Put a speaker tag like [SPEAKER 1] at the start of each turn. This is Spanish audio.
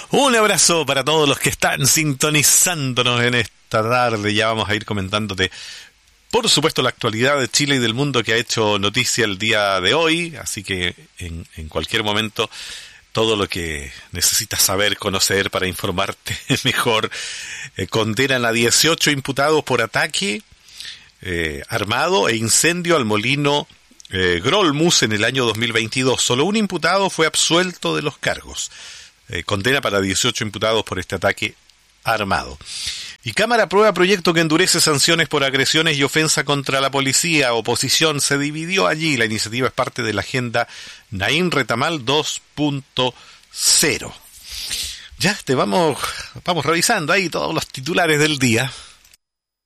[SPEAKER 1] Un abrazo para todos los que están sintonizándonos en esta tarde. Ya vamos a ir comentándote, por supuesto, la actualidad de Chile y del mundo que ha hecho noticia el día de hoy. Así que en cualquier momento, todo lo que necesitas saber, conocer para informarte mejor. Condenan a 18 imputados por ataque armado e incendio al molino Grolmus en el año 2022. Solo un imputado fue absuelto de los cargos. Condena para 18 imputados por este ataque armado. Y Cámara aprueba proyecto que endurece sanciones por agresiones y ofensa contra la policía. Oposición se dividió allí. La iniciativa es parte de la agenda Naim Retamal 2.0. Ya vamos revisando ahí todos los titulares del día.